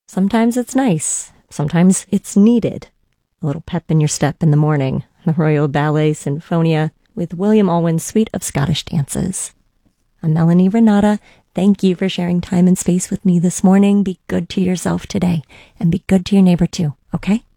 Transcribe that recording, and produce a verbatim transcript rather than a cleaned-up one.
Sometimes it's nice. Sometimes it's needed. A little pep in your step in the morning. The Royal Ballet Sinfonia with William Alwyn's Suite of Scottish Dances. I'm Melanie Renata. Thank you for sharing time and space with me this morning. Be good to yourself today and be good to your neighbor too, okay?